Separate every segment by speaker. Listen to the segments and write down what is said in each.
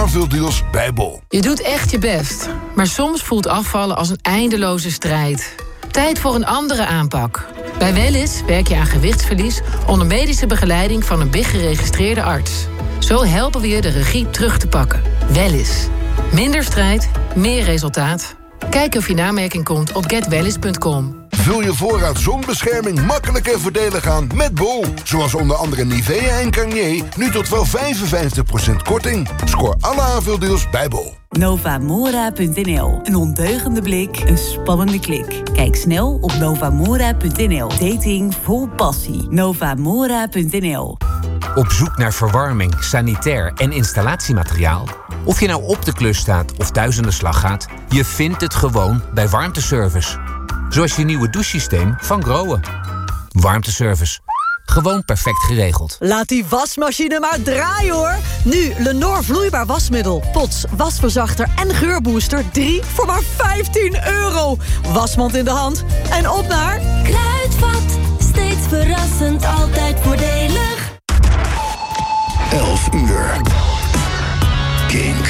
Speaker 1: aanvuldeals bij Bol.
Speaker 2: Je doet echt je best, maar soms voelt afvallen als een eindeloze strijd. Tijd voor een andere aanpak. Bij Wellys werk je aan gewichtsverlies onder medische begeleiding van een BIG-geregistreerde arts. Zo helpen we je de regie terug te pakken. Wellys. Minder strijd, meer resultaat. Kijk of je in aanmerking komt op getwellys.com.
Speaker 1: Vul je voorraad zonbescherming makkelijk en voordelig aan met Bol. Zoals onder andere Nivea en Garnier, nu tot wel 55% korting. Scoor alle aanvuldeals bij Bol.
Speaker 3: Novamora.nl. Een ondeugende blik, een spannende klik. Kijk snel op Novamora.nl. Dating vol passie. Novamora.nl.
Speaker 4: Op zoek naar verwarming, sanitair en installatiemateriaal? Of je nou op de klus staat of thuis aan de slag gaat, je vindt het gewoon bij Warmteservice. Zoals je nieuwe douchesysteem van Grohe. Warmteservice. Gewoon perfect geregeld.
Speaker 5: Laat die wasmachine maar draaien, hoor. Nu Lenor vloeibaar wasmiddel. Pots, wasverzachter en geurbooster. 3 voor maar €15. Wasmand in de hand en op naar...
Speaker 6: Kruidvat, steeds verrassend, altijd voordelig.
Speaker 7: 11 uur. Kink.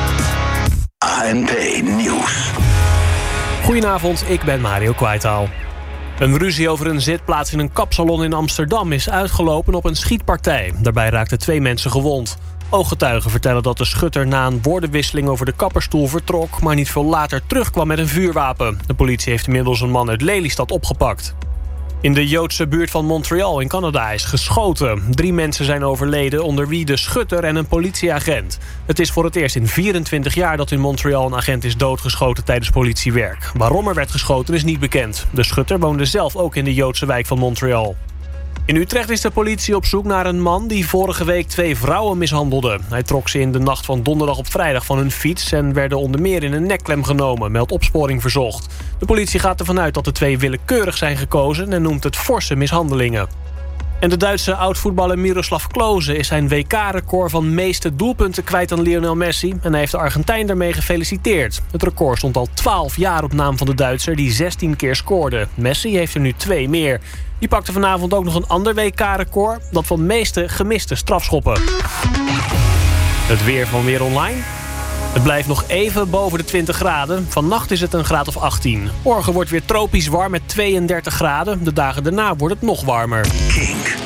Speaker 7: ANP Nieuws.
Speaker 8: Goedenavond, ik ben Mario Kwijtaal. Een ruzie over een zitplaats in een kapsalon in Amsterdam is uitgelopen op een schietpartij. Daarbij raakten 2 mensen gewond. Ooggetuigen vertellen dat de schutter na een woordenwisseling over de kapperstoel vertrok, maar niet veel later terugkwam met een vuurwapen. De politie heeft inmiddels een man uit Lelystad opgepakt. In de Joodse buurt van Montreal in Canada is geschoten. 3 mensen zijn overleden, onder wie de schutter en een politieagent. Het is voor het eerst in 24 jaar dat in Montreal een agent is doodgeschoten tijdens politiewerk. Waarom er werd geschoten is niet bekend. De schutter woonde zelf ook in de Joodse wijk van Montreal. In Utrecht is de politie op zoek naar een man die vorige week 2 vrouwen mishandelde. Hij trok ze in de nacht van donderdag op vrijdag van hun fiets en werden onder meer in een nekklem genomen, meldt Opsporing Verzocht. De politie gaat ervan uit dat de 2 willekeurig zijn gekozen en noemt het forse mishandelingen. En de Duitse oud-voetballer Miroslav Klose is zijn WK-record van meeste doelpunten kwijt aan Lionel Messi en hij heeft de Argentijn daarmee gefeliciteerd. Het record stond al 12 jaar op naam van de Duitser die 16 keer scoorde. Messi heeft er nu 2 meer. Die pakte vanavond ook nog een ander WK-record, dat van meeste gemiste strafschoppen. Het weer van Weer Online. Het blijft nog even boven de 20 graden. Vannacht is het een graad of 18. Morgen wordt weer tropisch warm met 32 graden. De dagen daarna wordt het nog warmer.
Speaker 7: Kink.